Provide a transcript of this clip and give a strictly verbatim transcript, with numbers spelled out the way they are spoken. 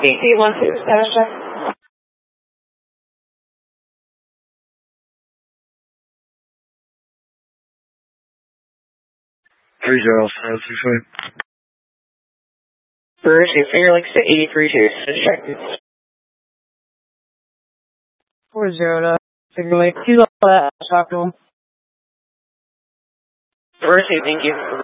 B C one six seven check. three zero seven six eight. Emergency finger links to eighty-three two. Check. four zero to finger link two. Talk to him. Emergency, thank you.